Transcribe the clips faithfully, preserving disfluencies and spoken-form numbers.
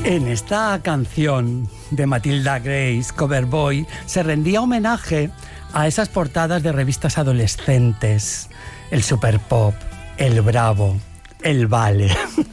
En esta canción de Matilda Grace, Coverboy, se rendía homenaje a esas portadas de revistas adolescentes, el Super Pop, el Bravo, el Vale,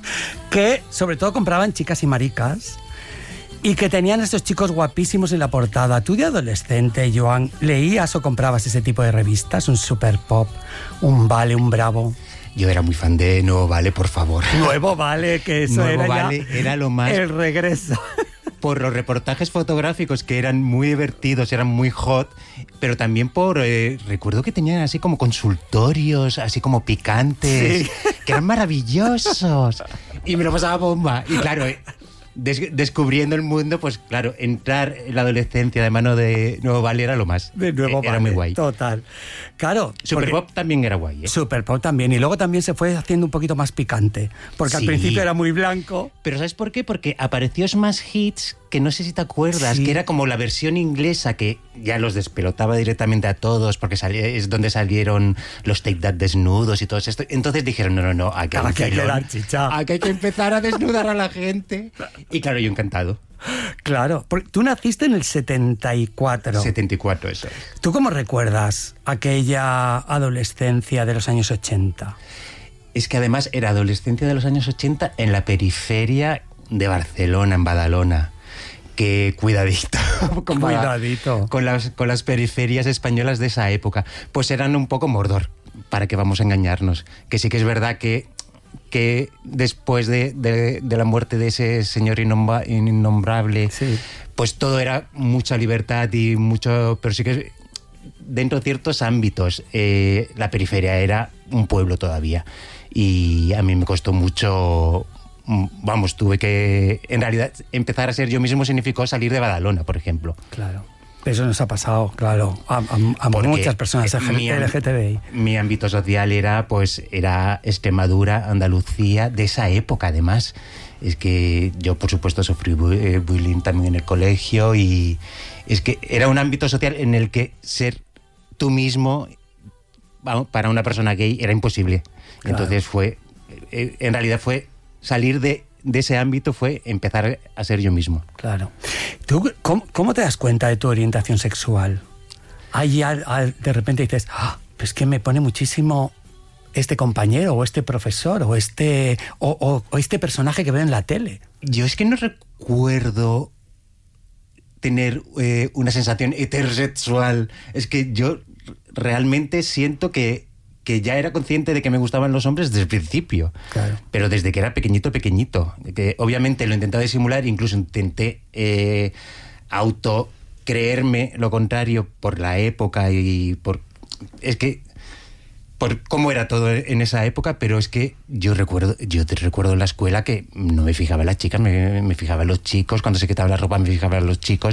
que sobre todo compraban chicas y maricas y que tenían estos chicos guapísimos en la portada. ¿Tú de adolescente, Joan, leías o comprabas ese tipo de revistas? Un Super Pop, un Vale, un Bravo. Yo era muy fan de Nuevo Vale, por favor. Nuevo Vale, que eso Nuevo era Vale ya era lo más... el regreso. Por los reportajes fotográficos que eran muy divertidos, eran muy hot, pero también por... Eh, recuerdo que tenían así como consultorios, así como picantes, sí, que eran maravillosos. Y me lo pasaba bomba. Y claro... Eh, Des- descubriendo el mundo, pues claro, entrar en la adolescencia de mano de Nuevo Vale era lo más. De Nuevo eh, era Vale, muy guay. Total. Claro. Super Pop también era guay, ¿eh? Super Pop también. Y luego también se fue haciendo un poquito más picante. Porque sí, al principio era muy blanco. Pero ¿sabes por qué? Porque apareció Smash Hits, que no sé si te acuerdas, sí, que era como la versión inglesa que ya los despelotaba directamente a todos, porque salía, es donde salieron los Take That desnudos y todo esto. Entonces dijeron, no, no, no, aquí hay, que, hay que dar chicha. Aquí hay que empezar a desnudar a la gente. Y claro, yo encantado. Claro, porque tú naciste en el setenta y cuatro. setenta y cuatro, eso es. ¿Tú cómo recuerdas aquella adolescencia de los años ochenta? Es que además era adolescencia de los años ochenta en la periferia de Barcelona, en Badalona. Que cuidadito, con, cuidadito. Con las, con las periferias españolas de esa época. Pues eran un poco Mordor, para que vamos a engañarnos. Que sí que es verdad que, que después de, de, de la muerte de ese señor innombra, innombrable, sí, pues todo era mucha libertad y mucho... Pero sí que dentro de ciertos ámbitos eh, la periferia era un pueblo todavía. Y a mí me costó mucho... Vamos, tuve que... En realidad, empezar a ser yo mismo significó salir de Badalona, por ejemplo. Claro. Eso nos ha pasado, claro, a, a, a muchas personas mi, L G T B I. Mi ámbito social era, pues, era Extremadura, Andalucía, de esa época, además. Es que yo, por supuesto, sufrí bullying también en el colegio y es que era un ámbito social en el que ser tú mismo para una persona gay era imposible. Claro. Entonces fue... En realidad fue... Salir de, de ese ámbito fue empezar a ser yo mismo. Claro. ¿Tú cómo, cómo te das cuenta de tu orientación sexual? Ahí al, al, de repente dices, ah, pues que me pone muchísimo este compañero o este profesor o este, o, o, o este personaje que veo en la tele. Yo es que no recuerdo tener eh, una sensación heterosexual. Es que yo realmente siento que que ya era consciente de que me gustaban los hombres desde el principio, claro, pero desde que era pequeñito, pequeñito, que obviamente lo intentaba disimular, incluso intenté eh, auto creerme lo contrario por la época y por... Es que... por cómo era todo en esa época, pero es que yo recuerdo yo te recuerdo en la escuela que no me fijaba en las chicas, me, me fijaba en los chicos, cuando se quitaba la ropa me fijaba en los chicos,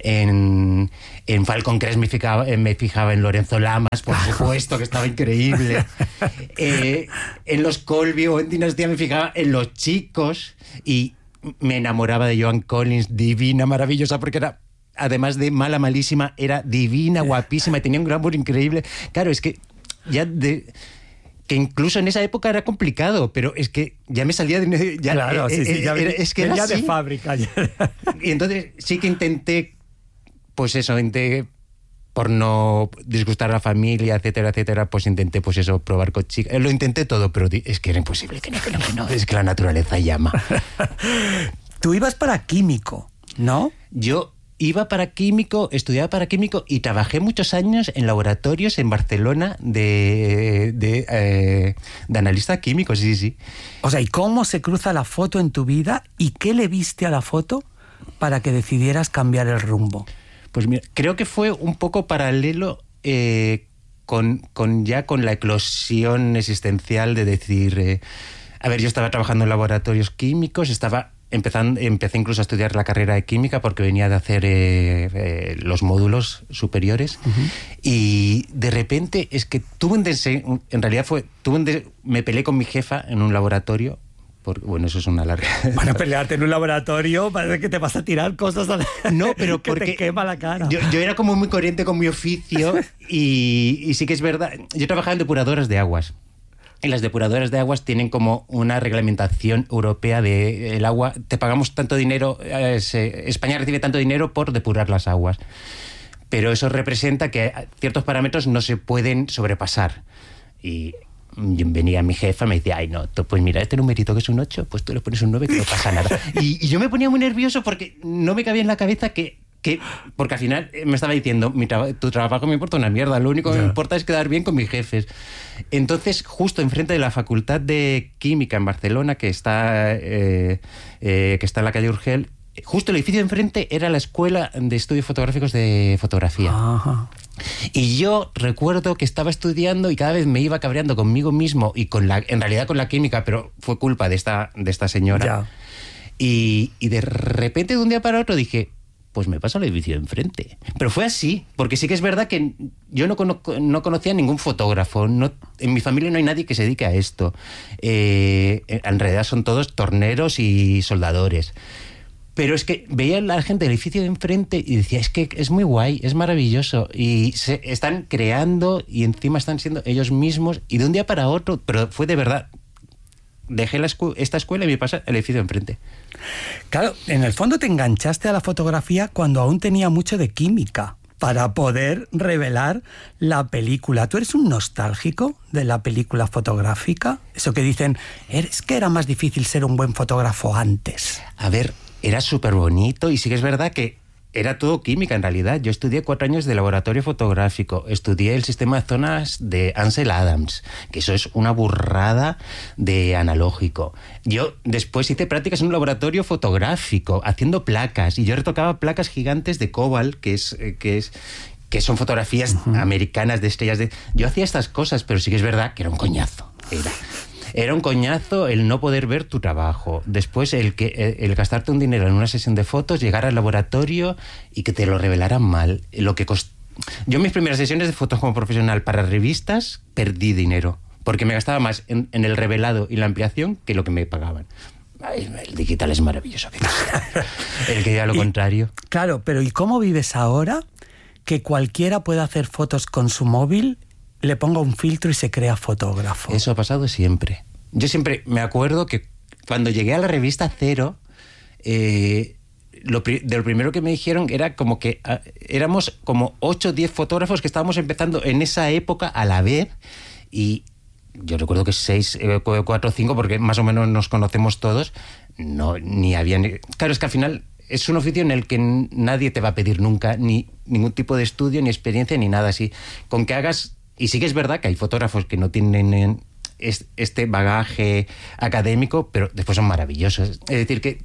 en, en Falcon Crest me fijaba, me fijaba en Lorenzo Lamas, por supuesto, que estaba increíble, eh, en los Colby o en Dinastía me fijaba en los chicos y me enamoraba de Joan Collins, divina, maravillosa, porque era... Además de mala, malísima, era divina, guapísima y tenía un glamour increíble. Claro, es que ya de que incluso en esa época era complicado, pero es que ya me salía de... Ya, claro, eh, sí, sí, ya, era, es que era ya así. De fábrica. Ya. Y entonces sí que intenté, pues eso, intenté, por no disgustar a la familia, etcétera, etcétera, pues intenté, pues eso, probar con chicas. Lo intenté todo, pero es que era imposible, que no, que no, que no. Es que la naturaleza llama. Tú ibas para químico, ¿no? Yo... Iba para químico, estudiaba para químico y trabajé muchos años en laboratorios en Barcelona de, de, eh, de analista químico, sí, sí. O sea, ¿y cómo se cruza la foto en tu vida y qué le viste a la foto para que decidieras cambiar el rumbo? Pues mira, creo que fue un poco paralelo eh, con, con ya con la eclosión existencial de decir... Eh, a ver, yo estaba trabajando en laboratorios químicos, estaba... Empezando, empecé incluso a estudiar la carrera de química porque venía de hacer eh, eh, los módulos superiores. Uh-huh. Y de repente es que tuve un desen... En realidad fue... Tuve un des... Me peleé con mi jefa en un laboratorio. Por... Bueno, eso es una larga... Bueno, pelearte en un laboratorio parece que te vas a tirar cosas a la... No, pero que porque... te quema la cara. Yo, yo era como muy coherente con mi oficio y, y sí que es verdad... Yo trabajaba en depuradoras de aguas. y las depuradoras de aguas tienen como una reglamentación europea de el agua. Te pagamos tanto dinero, eh, se, España recibe tanto dinero por depurar las aguas. Pero eso representa que ciertos parámetros no se pueden sobrepasar. Y venía mi jefa, me decía, ay no, tú, pues mira, este numerito que es un ocho, pues tú le pones un nueve que no pasa nada. Y, y yo me ponía muy nervioso porque no me cabía en la cabeza que... que porque al final me estaba diciendo, mi traba, tu trabajo me importa una mierda, lo único que yeah. me importa es quedar bien con mis jefes. Entonces, justo enfrente de la Facultad de Química en Barcelona, que está, eh, eh, que está en la calle Urgel, justo el edificio de enfrente era la Escuela de Estudios Fotográficos de Fotografía. Ajá. Y yo recuerdo que estaba estudiando y cada vez me iba cabreando conmigo mismo y con la, en realidad con la química, pero fue culpa de esta, de esta señora. Ya. Y, y de repente, de un día para otro, dije, pues me paso al edificio de enfrente. Pero fue así, porque sí que es verdad que yo no, cono- no conocía ningún fotógrafo. No, en mi familia no hay nadie que se dedique a esto. Eh, en realidad son todos torneros y soldadores. Pero es que veía a la gente del edificio de enfrente y decía, es que es muy guay, es maravilloso. Y se están creando y encima están siendo ellos mismos. Y de un día para otro, pero fue de verdad, dejé la escu- esta escuela y me pasé al edificio de enfrente. Claro, en el fondo te enganchaste a la fotografía cuando aún tenía mucho de química para poder revelar la película. ¿Tú eres un nostálgico de la película fotográfica? Eso que dicen, es que era más difícil ser un buen fotógrafo antes. A ver, era súper bonito y sí que es verdad que era todo química en realidad. Yo estudié cuatro años de laboratorio fotográfico, estudié el sistema de zonas de Ansel Adams, que eso es una burrada de analógico. Yo después hice prácticas en un laboratorio fotográfico, haciendo placas, y yo retocaba placas gigantes de Cobalt, que es... que es que son fotografías uh-huh. americanas de estrellas de... Yo hacía estas cosas, pero sí que es verdad que era un coñazo. Era... Era un coñazo el no poder ver tu trabajo. Después el que el, el gastarte un dinero en una sesión de fotos, llegar al laboratorio y que te lo revelaran mal. Lo que cost... Yo en mis primeras sesiones de fotos como profesional para revistas perdí dinero, porque me gastaba más en, en el revelado y la ampliación que lo que me pagaban. Ay, el digital es maravilloso. El que diga lo y, contrario. Claro, pero ¿y cómo vives ahora que cualquiera pueda hacer fotos con su móvil, le ponga un filtro y se crea fotógrafo? Eso ha pasado siempre. Yo siempre me acuerdo que cuando llegué a la revista Cero, eh, lo, pri- de lo primero que me dijeron era como que uh, éramos como ocho o diez fotógrafos que estábamos empezando en esa época a la vez, y yo recuerdo que seis, eh, cuatro o cinco, porque más o menos nos conocemos todos, no, ni había... Ni... Claro, es que al final es un oficio en el que nadie te va a pedir nunca ni ningún tipo de estudio, ni experiencia, ni nada así. Con que hagas... Y sí que es verdad que hay fotógrafos que no tienen este bagaje académico, pero después son maravillosos. Es decir, que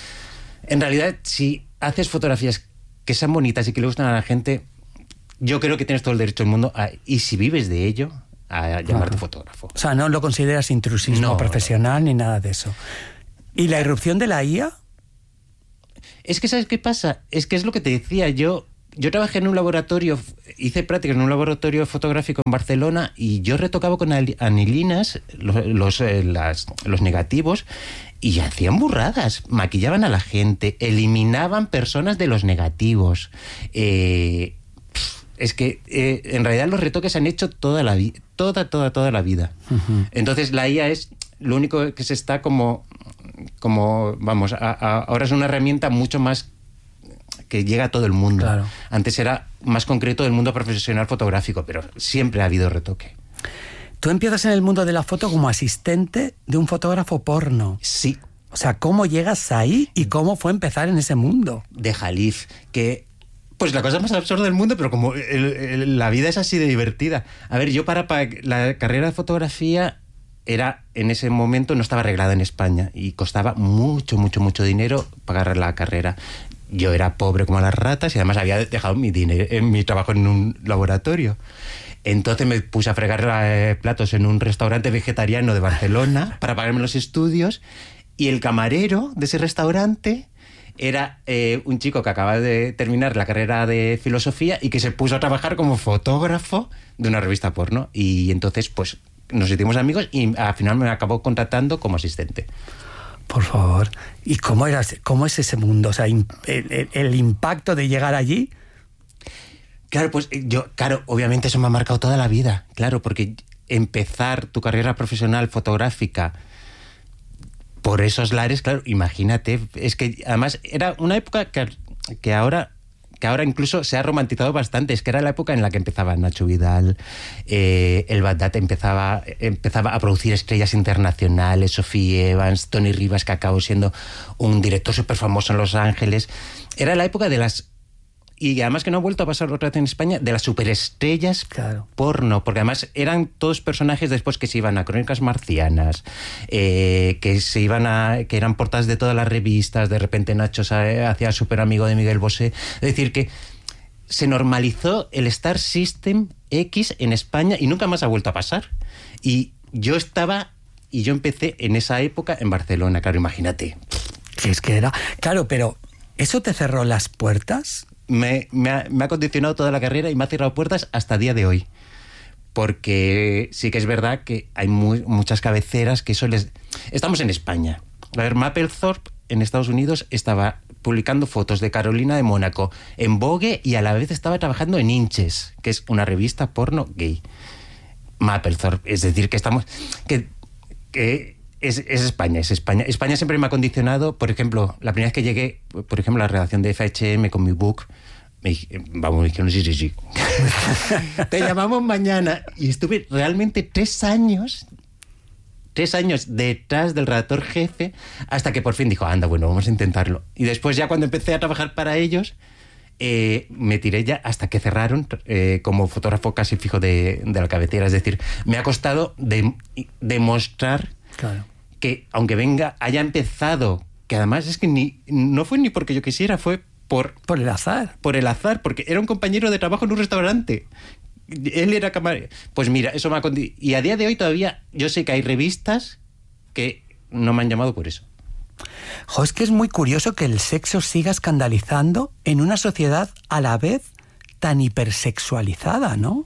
en realidad si haces fotografías que sean bonitas y que le gustan a la gente, yo creo que tienes todo el derecho del mundo a, y si vives de ello, a llamarte ah. fotógrafo. O sea, no lo consideras intrusismo no, profesional ni nada de eso. ¿Y la irrupción de la I A? Es que, ¿sabes qué pasa? Es que es lo que te decía yo. Yo trabajé en un laboratorio, hice prácticas en un laboratorio fotográfico en Barcelona y yo retocaba con anilinas los, los, eh, las, los negativos y hacían burradas, maquillaban a la gente, eliminaban personas de los negativos. Eh, es que eh, en realidad los retoques se han hecho toda la vida, toda, toda, toda la vida. Uh-huh. Entonces la I A es lo único que se está como, como vamos, a, a, ahora es una herramienta mucho más que llega a todo el mundo. Claro. Antes era más concreto del mundo profesional fotográfico, pero siempre ha habido retoque. Tú empiezas en el mundo de la foto como asistente de un fotógrafo porno. Sí. O sea, ¿cómo llegas ahí y cómo fue empezar en ese mundo? De Jalif, que... Pues la cosa más absurda del mundo, pero como el, el, la vida es así de divertida. A ver, yo para, para la carrera de fotografía era, en ese momento, no estaba arreglada en España y costaba mucho, mucho, mucho dinero pagar la carrera. Yo era pobre como las ratas y además había dejado mi dinero, mi trabajo en un laboratorio. Entonces me puse a fregar eh, platos en un restaurante vegetariano de Barcelona para pagarme los estudios, y el camarero de ese restaurante era eh, un chico que acababa de terminar la carrera de filosofía y que se puso a trabajar como fotógrafo de una revista porno. Y entonces pues nos hicimos amigos y al final me acabó contratando como asistente. Por favor. ¿Y cómo, era, cómo es ese mundo? O sea, el, el, el impacto de llegar allí. Claro, pues yo, claro, obviamente eso me ha marcado toda la vida. Claro, porque empezar tu carrera profesional fotográfica por esos lares, claro, imagínate, es que además era una época que, que ahora que ahora incluso se ha romantizado bastante, es que era la época en la que empezaba Nacho Vidal, eh, el Bagdad empezaba, empezaba a producir estrellas internacionales, Sophie Evans, Tony Rivas, que acabó siendo un director súper famoso en Los Ángeles. Era la época de las... Y además que no ha vuelto a pasar otra vez en España, de las superestrellas claro. porno, porque además eran todos personajes después que se iban a Crónicas Marcianas, eh, que se iban a, que eran portadas de todas las revistas, de repente Nacho se hacía súper amigo de Miguel Bosé. Es decir, que se normalizó el Star System X en España y nunca más ha vuelto a pasar. Y yo estaba, y yo empecé en esa época en Barcelona, claro, imagínate. Si es que era... Claro, pero ¿eso te cerró las puertas? Me, me, ha, me ha condicionado toda la carrera y me ha cerrado puertas hasta el día de hoy. Porque sí que es verdad que hay muy, muchas cabeceras que eso les... Estamos en España. A ver, Mapplethorpe en Estados Unidos estaba publicando fotos de Carolina de Mónaco en Vogue y a la vez estaba trabajando en Inches, que es una revista porno gay. Mapplethorpe, es decir, que estamos... que, que Es, es España, es España. España siempre me ha condicionado, por ejemplo, la primera vez que llegué, por ejemplo, a la redacción de F H M con mi book, me dije, vamos, me dijeron, sí, sí, sí. Te llamamos mañana. Y estuve realmente tres años, tres años detrás del redactor jefe, hasta que por fin dijo, anda, bueno, vamos a intentarlo. Y después ya cuando empecé a trabajar para ellos, eh, me tiré ya hasta que cerraron eh, como fotógrafo casi fijo de, de la cabecera. Es decir, me ha costado de, demostrar... Claro. Que aunque venga, haya empezado, que además es que ni no fue ni porque yo quisiera, fue por... Por el azar. Por el azar, porque era un compañero de trabajo en un restaurante. Él era camarero. Pues mira, eso me ha... Condi- y a día de hoy todavía yo sé que hay revistas que no me han llamado por eso. Jo, es que es muy curioso que el sexo siga escandalizando en una sociedad a la vez tan hipersexualizada, ¿no?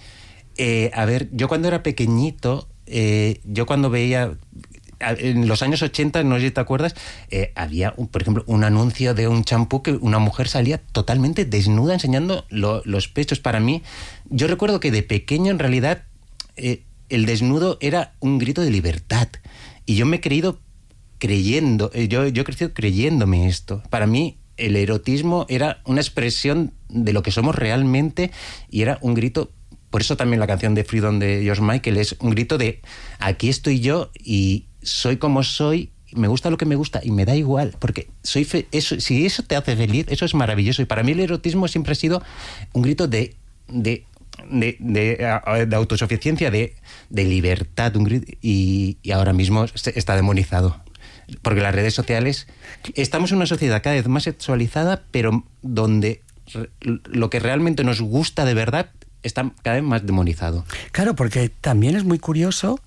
Eh, a ver, yo cuando era pequeñito... Eh, yo cuando veía en los años ochenta, no sé si te acuerdas, eh, había, un, por ejemplo, un anuncio de un champú que una mujer salía totalmente desnuda enseñando lo, los pechos. Para mí, yo recuerdo que de pequeño en realidad eh, el desnudo era un grito de libertad y yo me he creído creyendo, eh, yo, yo he crecido creyéndome esto. Para mí el erotismo era una expresión de lo que somos realmente y era un grito. Por eso también la canción de Freedom de George Michael es un grito de aquí estoy yo y soy como soy, me gusta lo que me gusta y me da igual, porque soy fe- eso, si eso te hace feliz, eso es maravilloso. Y para mí el erotismo siempre ha sido un grito de, de, de, de, de autosuficiencia, de, de libertad, un grito, y, y ahora mismo está demonizado. Porque las redes sociales, estamos en una sociedad cada vez más sexualizada, pero donde lo que realmente nos gusta de verdad está cada vez más demonizado. Claro, porque también es muy curioso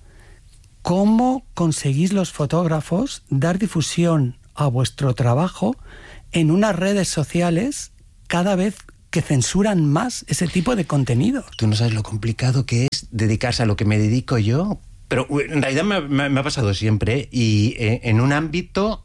cómo conseguís los fotógrafos dar difusión a vuestro trabajo en unas redes sociales cada vez que censuran más ese tipo de contenido. Tú no sabes lo complicado que es dedicarse a lo que me dedico yo, pero en realidad me, me, me ha pasado siempre, ¿eh? Y eh, en un ámbito...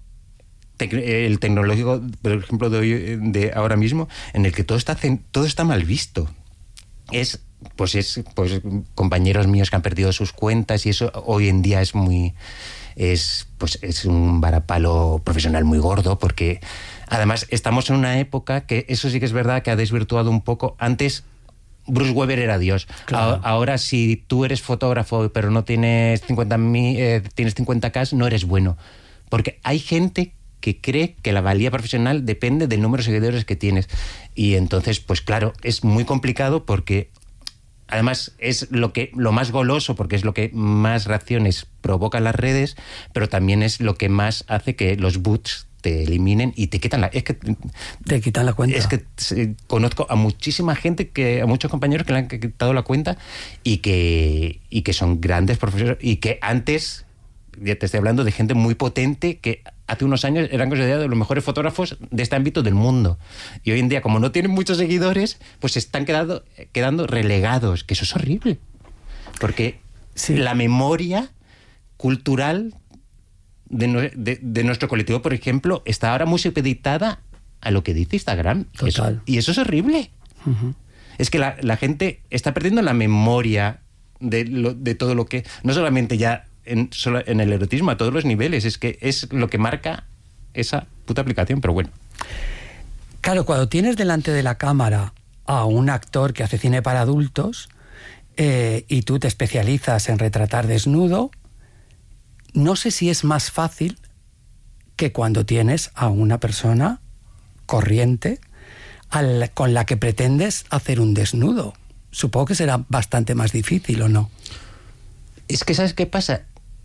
el tecnológico, por ejemplo, de, hoy, de ahora mismo, en el que todo está, todo está mal visto. Es, pues es, pues compañeros míos que han perdido sus cuentas y eso hoy en día es muy, es, pues es un varapalo profesional muy gordo, porque además estamos en una época que eso sí que es verdad que ha desvirtuado un poco. Antes Bruce Weber era Dios. Claro. A, ahora si tú eres fotógrafo pero no tienes cincuenta mil, eh, tienes cincuenta K, no eres bueno, porque hay gente que cree que la valía profesional depende del número de seguidores que tienes. Y entonces, pues claro, es muy complicado porque además es lo que lo más goloso, porque es lo que más reacciones provoca en las redes, pero también es lo que más hace que los bots te eliminen y te quitan la... Es que te quitan la cuenta. Es que eh, conozco a muchísima gente, que a muchos compañeros que le han quitado la cuenta y que, y que son grandes profesores y que antes... Ya te estoy hablando de gente muy potente que hace unos años eran considerados los mejores fotógrafos de este ámbito del mundo. Y hoy en día, como no tienen muchos seguidores, pues se están quedando, quedando relegados, que eso es horrible. Porque sí. La memoria cultural de, no, de, de nuestro colectivo, por ejemplo, está ahora muy supeditada a lo que dice Instagram. Total. Eso, y eso es horrible. Uh-huh. Es que la, la gente está perdiendo la memoria de, lo, de todo lo que... No solamente ya en, solo en el erotismo, a todos los niveles. Es que es lo que marca esa puta aplicación, pero bueno. Claro, cuando tienes delante de la cámara a un actor que hace cine para adultos eh, y tú te especializas en retratar desnudo, no sé si es más fácil que cuando tienes a una persona corriente al, con la que pretendes hacer un desnudo. Supongo que será bastante más difícil, ¿o no? Es que, ¿sabes qué pasa?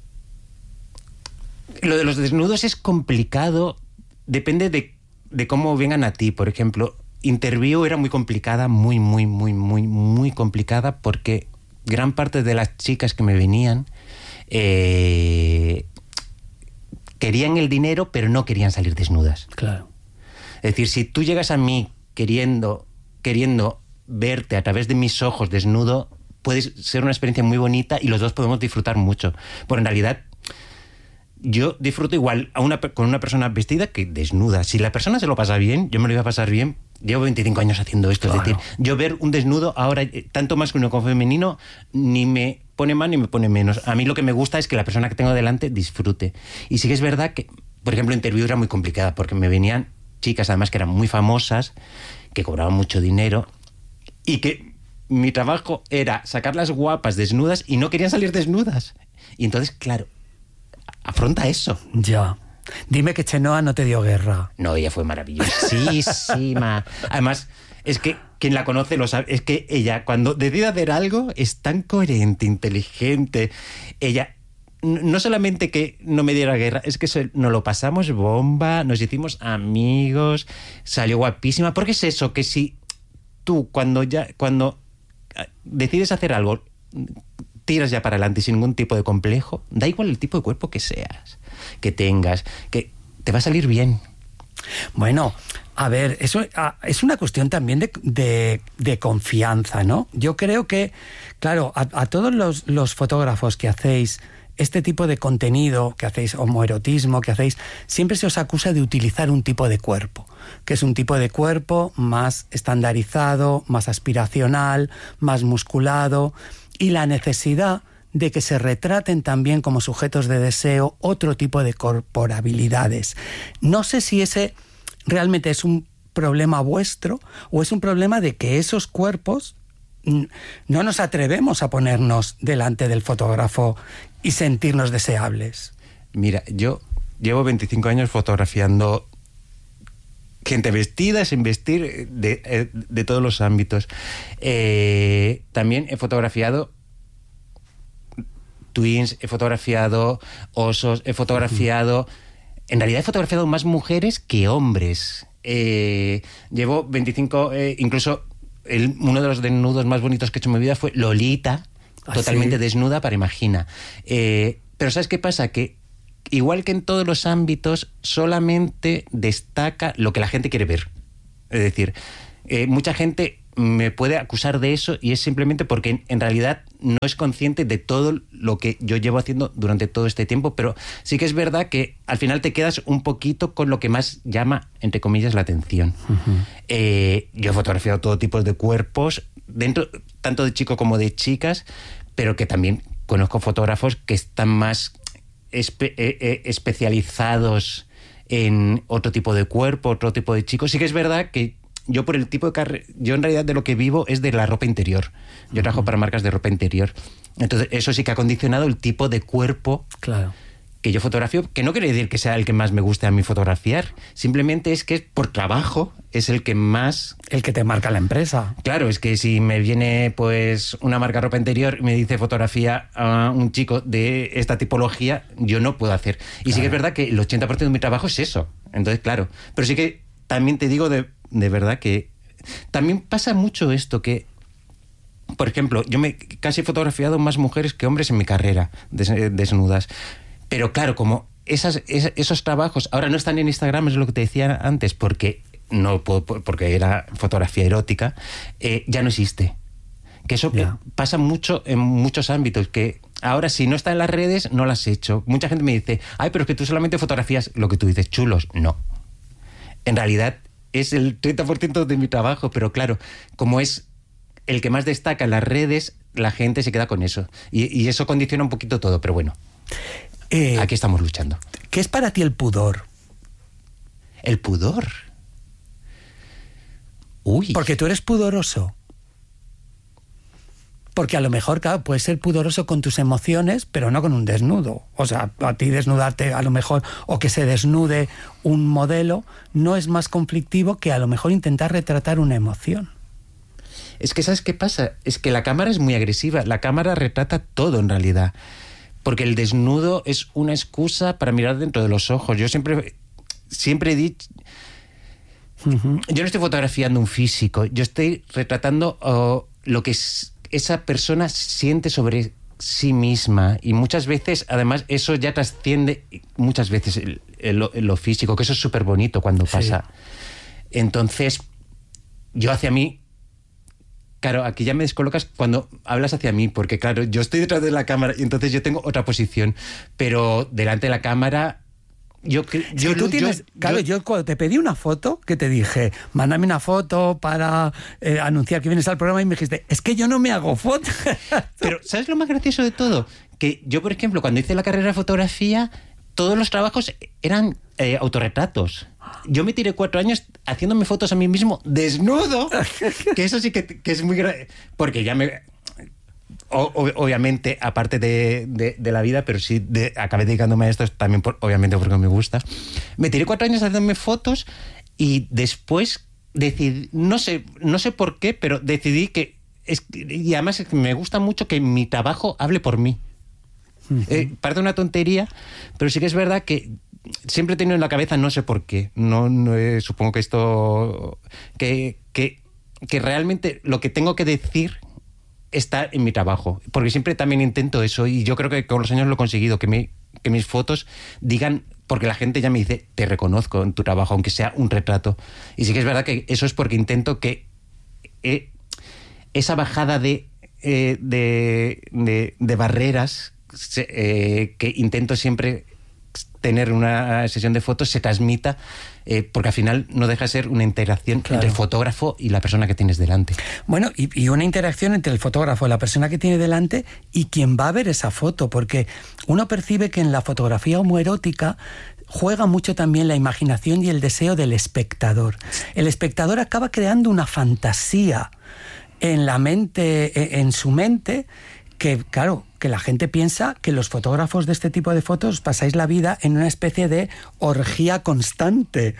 Lo de los desnudos es complicado, depende de, de cómo vengan a ti. Por ejemplo, Interview era muy complicada, muy, muy, muy, muy, muy complicada, porque gran parte de las chicas que me venían eh, querían el dinero, pero no querían salir desnudas. Claro. Es decir, si tú llegas a mí queriendo, queriendo verte a través de mis ojos desnudo, puede ser una experiencia muy bonita y los dos podemos disfrutar mucho. Pero en realidad, yo disfruto igual a una, con una persona vestida que desnuda. Si la persona se lo pasa bien, yo me lo iba a pasar bien. Llevo veinticinco años haciendo esto. Claro. Es decir, yo ver un desnudo ahora, tanto masculino como femenino, ni me pone más ni me pone menos. A mí lo que me gusta es que la persona que tengo delante disfrute. Y sí que es verdad que, por ejemplo, Interview era muy complicada, porque me venían chicas, además, que eran muy famosas, que cobraban mucho dinero, y que mi trabajo era sacarlas guapas, desnudas, y no querían salir desnudas. Y entonces, claro, afronta eso. Ya. Dime que Chenoa no te dio guerra. No, ella fue maravillosísima. Además, es que quien la conoce lo sabe. Es que ella, cuando decide hacer algo, es tan coherente, inteligente. Ella, no solamente que no me diera guerra, es que se, nos lo pasamos bomba, nos hicimos amigos, salió guapísima. Porque es eso, que si tú, cuando ya cuando decides hacer algo, tiras ya para adelante sin ningún tipo de complejo, da igual el tipo de cuerpo que seas, que tengas, que te va a salir bien. Bueno, a ver, eso es una cuestión también de, de, de confianza, ¿no? Yo creo que, claro, a, a todos los, los fotógrafos que hacéis este tipo de contenido, que hacéis homoerotismo, que hacéis, siempre se os acusa de utilizar un tipo de cuerpo, que es un tipo de cuerpo más estandarizado, más aspiracional, más musculado, y la necesidad de que se retraten también como sujetos de deseo otro tipo de corporabilidades. No sé si ese realmente es un problema vuestro o es un problema de que esos cuerpos no nos atrevemos a ponernos delante del fotógrafo y sentirnos deseables. Mira, yo llevo veinticinco años fotografiando gente vestida, sin vestir, de, de todos los ámbitos. Eh, también he fotografiado twins, he fotografiado osos, he fotografiado... En realidad he fotografiado más mujeres que hombres. Eh, llevo veinticinco... Eh, incluso el, uno de los desnudos más bonitos que he hecho en mi vida fue Lolita, ¿Ah, totalmente sí? desnuda para Imagina. Eh, pero ¿sabes qué pasa? Que igual que en todos los ámbitos, solamente destaca lo que la gente quiere ver. Es decir, eh, mucha gente me puede acusar de eso y es simplemente porque en, en realidad no es consciente de todo lo que yo llevo haciendo durante todo este tiempo, pero sí que es verdad que al final te quedas un poquito con lo que más llama, entre comillas, la atención. Uh-huh. Eh, yo he fotografiado todo tipo de cuerpos, dentro tanto de chicos como de chicas, pero que también conozco fotógrafos que están más espe- eh, eh, especializados en otro tipo de cuerpo, otro tipo de chicos. Sí que es verdad que yo por el tipo de carrera, yo en realidad de lo que vivo es de la ropa interior. Yo uh-huh. trabajo para marcas de ropa interior. Entonces eso sí que ha condicionado el tipo de cuerpo claro. que yo fotografío, que no quiere decir que sea el que más me guste a mí fotografiar, simplemente es que por trabajo es el que más... El que te marca la empresa. Claro, es que si me viene pues una marca de ropa interior y me dice fotografía a un chico de esta tipología, yo no puedo hacer. Y claro. sí que es verdad que el ochenta por ciento de mi trabajo es eso. Entonces, claro, pero sí que también te digo de, de verdad que también pasa mucho esto que, por ejemplo, yo me casi he fotografiado más mujeres que hombres en mi carrera, des, desnudas. Pero claro, como esas, esas, esos trabajos ahora no están en Instagram, es lo que te decía antes, porque no puedo, porque era fotografía erótica, eh, ya no existe. Que eso yeah. pasa mucho en muchos ámbitos, que ahora si no está en las redes, no las he hecho. Mucha gente me dice, ay, pero es que tú solamente fotografías lo que tú dices, chulos. No. En realidad es el treinta por ciento de mi trabajo, pero claro, como es el que más destaca en las redes, la gente se queda con eso. Y, y eso condiciona un poquito todo, pero bueno, eh, aquí estamos luchando. ¿Qué es para ti el pudor? ¿El pudor? Uy. Porque tú eres pudoroso. Porque a lo mejor, claro, puedes ser pudoroso con tus emociones, pero no con un desnudo. O sea, a ti desnudarte a lo mejor, o que se desnude un modelo, no es más conflictivo que a lo mejor intentar retratar una emoción. Es que, ¿sabes qué pasa? Es que la cámara es muy agresiva. La cámara retrata todo en realidad. Porque el desnudo es una excusa para mirar dentro de los ojos. Yo siempre, siempre he dicho... Uh-huh. Yo no estoy fotografiando un físico. Yo estoy retratando uh, lo que es... esa persona siente sobre sí misma, y muchas veces, además, eso ya trasciende muchas veces el, el, el, lo físico, que eso es súper bonito cuando pasa. Sí. Entonces, yo hacia mí, claro, aquí ya me descolocas cuando hablas hacia mí, porque claro, yo estoy detrás de la cámara y entonces yo tengo otra posición, pero delante de la cámara... Yo, yo, si tú tienes, yo, claro, yo, yo cuando te pedí una foto, que te dije, mándame una foto para eh, anunciar que vienes al programa, y me dijiste, es que yo no me hago fotos. Pero, ¿sabes lo más gracioso de todo? Que yo, por ejemplo, cuando hice la carrera de fotografía, todos los trabajos eran eh, autorretratos. Yo me tiré cuatro años haciéndome fotos a mí mismo desnudo, que eso sí que, que es muy grave, porque ya me... O, obviamente, aparte de, de, de la vida, pero sí de, acabé dedicándome a esto también, por, obviamente porque me gusta. Me tiré cuatro años haciéndome fotos y después decidí, no sé, no sé por qué, pero decidí que, es, y además me gusta mucho que mi trabajo hable por mí. Uh-huh. Eh, parece una tontería, pero sí que es verdad que siempre he tenido en la cabeza, no sé por qué, no, no eh, supongo que esto, que, que, que realmente lo que tengo que decir está en mi trabajo, porque siempre también intento eso, y yo creo que con los años lo he conseguido, que, mi, que mis fotos digan, porque la gente ya me dice, te reconozco en tu trabajo, aunque sea un retrato. Y sí que es verdad que eso es porque intento que eh, esa bajada de, eh, de, de, de barreras eh, que intento siempre tener una sesión de fotos se transmita, eh, porque al final no deja de ser una interacción, claro, entre el fotógrafo y la persona que tienes delante. Bueno, y, y una interacción entre el fotógrafo y la persona que tiene delante y quien va a ver esa foto, porque uno percibe que en la fotografía homoerótica juega mucho también la imaginación y el deseo del espectador. El espectador acaba creando una fantasía en la mente, en su mente, que, claro, que la gente piensa que los fotógrafos de este tipo de fotos pasáis la vida en una especie de orgía constante,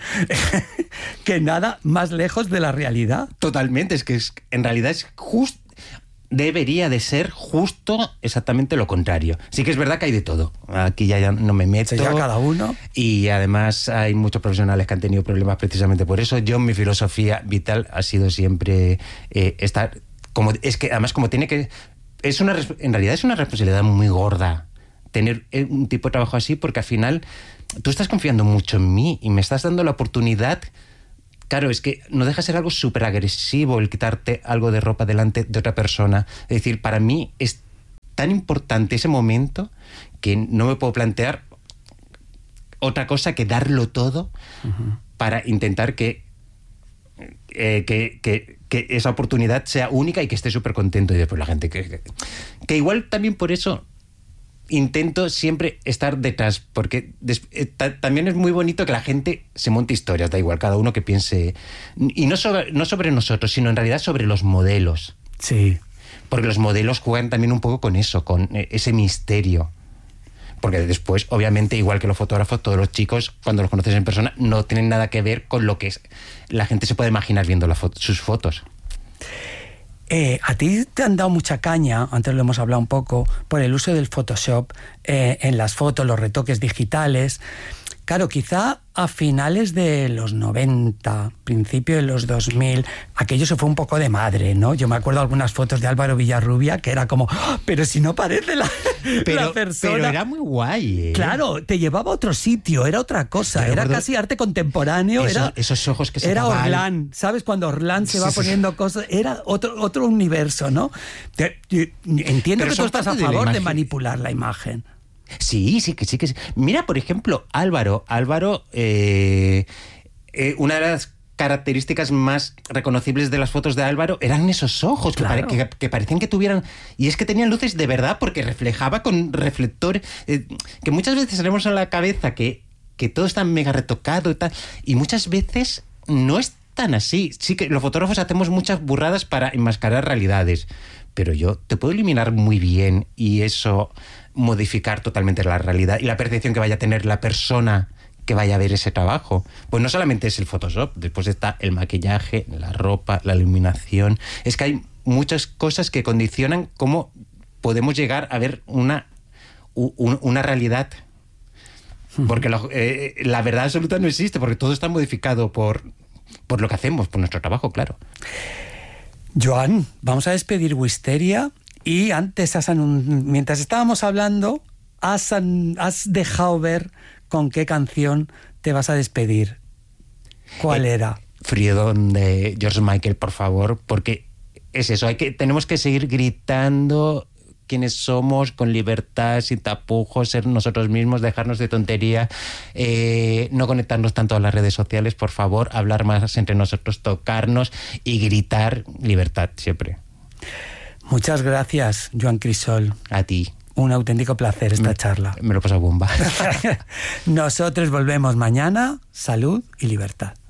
que nada más lejos de la realidad. Totalmente, es que es, en realidad es justo, debería de ser justo exactamente lo contrario. Sí que es verdad que hay de todo, aquí ya, ya no me meto. Ya cada uno. Y además hay muchos profesionales que han tenido problemas precisamente por eso. Yo, mi filosofía vital ha sido siempre eh, estar, como, es que además como tiene que... Es una, en realidad es una responsabilidad muy gorda tener un tipo de trabajo así, porque al final tú estás confiando mucho en mí y me estás dando la oportunidad. Claro, es que no deja de ser algo súper agresivo el quitarte algo de ropa delante de otra persona. Es decir, para mí es tan importante ese momento que no me puedo plantear otra cosa que darlo todo, uh-huh, para intentar que, eh, que, que que esa oportunidad sea única y que esté súper contento. Y después la gente que, que, que igual también por eso intento siempre estar detrás, porque des, eh, ta, también es muy bonito que la gente se monte historias, da igual, cada uno que piense, y no sobre, no sobre nosotros, sino en realidad sobre los modelos. Sí. Porque los modelos juegan también un poco con eso, con eh, ese misterio. Porque después, obviamente, igual que los fotógrafos, todos los chicos, cuando los conoces en persona, no tienen nada que ver con lo que es, la gente se puede imaginar viendo la foto, sus fotos. Eh, a ti te han dado mucha caña, antes lo hemos hablado un poco, por el uso del Photoshop eh, en las fotos, los retoques digitales. Claro, quizá a finales de los noventa, principio de los dos mil, aquello se fue un poco de madre, ¿no? Yo me acuerdo algunas fotos de Álvaro Villarrubia que era como, ¡oh, pero si no parece la, pero, la persona! Pero era muy guay, ¿eh? Claro, te llevaba a otro sitio, era otra cosa, era acuerdo, casi arte contemporáneo. Eso, era, esos ojos que se Era acaban. Orlán, ¿sabes? Cuando Orlán se va sí, poniendo sí. cosas, era otro, otro universo, ¿no? Te, te, entiendo pero que tú estás a favor de, de manipular la imagen. Sí, sí, que sí, que sí. Mira, por ejemplo, Álvaro. Álvaro, eh, eh, una de las características más reconocibles de las fotos de Álvaro eran esos ojos, Claro. que, pare, que, que parecían que tuvieran... Y es que tenían luces de verdad porque reflejaba con reflectores... Eh, que muchas veces tenemos en la cabeza que, que todo está mega retocado y tal, y muchas veces no es tan así. Sí que los fotógrafos hacemos muchas burradas para enmascarar realidades, pero yo te puedo eliminar muy bien y eso modificar totalmente la realidad y la percepción que vaya a tener la persona que vaya a ver ese trabajo. Pues no solamente es el Photoshop, después está el maquillaje, la ropa, la iluminación. Es que hay muchas cosas que condicionan cómo podemos llegar a ver una, un, una realidad. Porque la, eh, la verdad absoluta no existe, porque todo está modificado por, por lo que hacemos, por nuestro trabajo, claro. Joan, vamos a despedir Wisteria y antes, has anun- mientras estábamos hablando, has, an- has dejado ver con qué canción te vas a despedir. ¿Cuál Eh, era? Freedom de George Michael, por favor, porque es eso, hay que, tenemos que seguir gritando quiénes somos, con libertad, sin tapujos, ser nosotros mismos, dejarnos de tontería, eh, no conectarnos tanto a las redes sociales, por favor, hablar más entre nosotros, tocarnos y gritar libertad siempre. Muchas gracias, Joan Crisol. A ti. Un auténtico placer esta me, charla. Me lo he pasado bomba. Nosotros volvemos mañana. Salud y libertad.